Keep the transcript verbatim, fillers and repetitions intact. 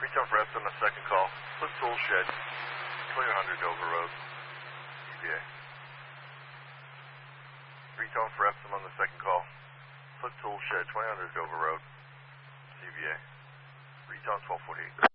Three-tone for Epsom on the second call. Flip tool shed. Clear one hundred Dover Road. C V A. Three-tone for Epsom on the second call. Flip tool shed, twenty hundred Dover Road. C V A. Three-tone twelve forty-eight.